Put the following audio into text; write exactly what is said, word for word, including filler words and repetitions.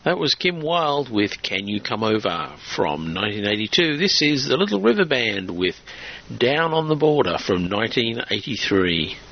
That was Kim Wilde with Can You Come Over from nineteen eighty-two. This is the Little River Band with Down on the Border from nineteen eighty-three.